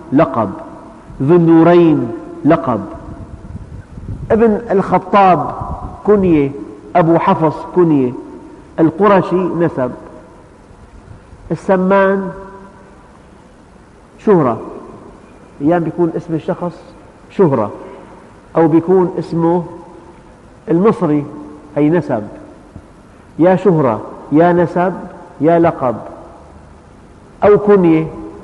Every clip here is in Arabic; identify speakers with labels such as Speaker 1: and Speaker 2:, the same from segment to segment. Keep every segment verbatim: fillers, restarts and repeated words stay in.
Speaker 1: لقب، ذو النورين لقب، ابن الخطاب كنية، أبو حفص كنية، القرشي نسب، السمان شهرة، أيام بيكون اسم الشخص شهرة، أو بيكون اسمه المصري أي نسب، يا شهرة يا نسب يا لقب أو كنية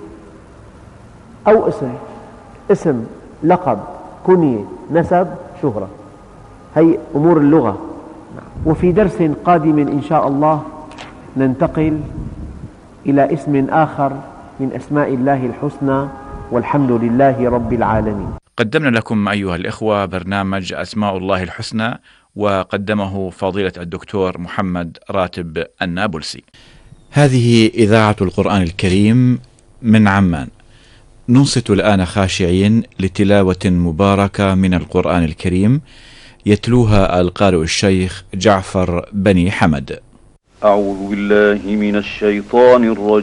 Speaker 1: أو اسم، اسم لقب كنية نسب شهرة، هي أمور اللغة. وفي درس قادم إن شاء الله ننتقل إلى اسم آخر من أسماء الله الحسنى، والحمد لله رب العالمين.
Speaker 2: قدمنا لكم أيها الإخوة برنامج أسماء الله الحسنى، وقدمه فضيلة الدكتور محمد راتب النابلسي. هذه إذاعة القرآن الكريم من عمان، ننصت الآن خاشعين لتلاوة مباركة من القرآن الكريم يتلوها القارئ الشيخ جعفر بني حمد.
Speaker 3: أعوذ بالله من الشيطان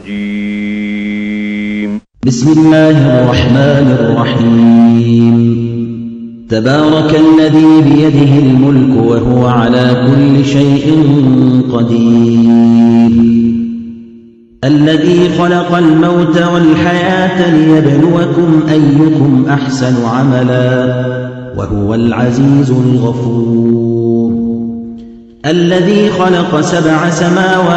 Speaker 3: الرجيم.
Speaker 4: بسم الله الرحمن الرحيم. تبارك الذي بيده الملك وهو على كل شيء قدير، الذي خلق الموت والحياة ليبلوكم أيكم أحسن عملا وهو العزيز الغفور، الذي خلق سبع سماوات